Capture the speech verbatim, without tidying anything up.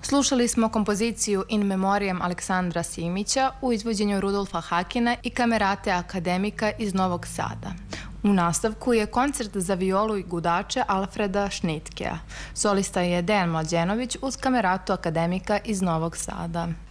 Slušali smo kompoziciju In Memoriam Aleksandra Simića u izvođenju Rudolfa Hakina i Kamerate akademika iz Novog Sada. U nastavku je koncert za violu i gudače Alfreda Šnitkea. Solista je Dejan Mlađenović uz Kameratu akademika iz Novog Sada.